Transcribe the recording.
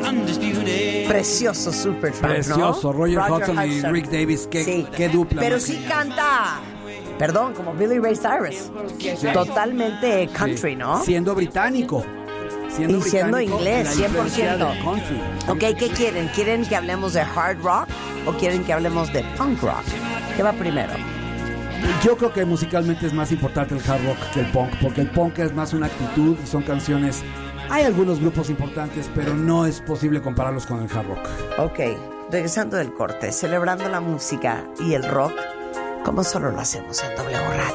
Precioso Supertramp, Precioso, ¿no? Roger Hudson y Rick Davis, qué dupla. Pero más sí genial. canta, perdón, como Billy Ray Cyrus. Sí. Totalmente country, Sí. ¿no? Siendo británico. Y siendo inglés, la influencia 100%. del country. Ok, ¿qué quieren? ¿Quieren que hablemos de hard rock o quieren que hablemos de punk rock? ¿Qué va primero? Yo creo que musicalmente es más importante el hard rock que el punk, porque el punk es más una actitud y son canciones. Hay algunos grupos importantes, pero no es posible compararlos con el hard rock. Ok, regresando del corte, celebrando la música y el rock, como solo lo hacemos en W Radio.